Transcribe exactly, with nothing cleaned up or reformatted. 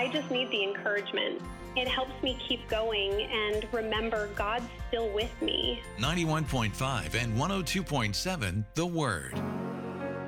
I just need the encouragement. It helps me keep going and remember God's still with me. ninety-one point five and one oh two point seven The Word.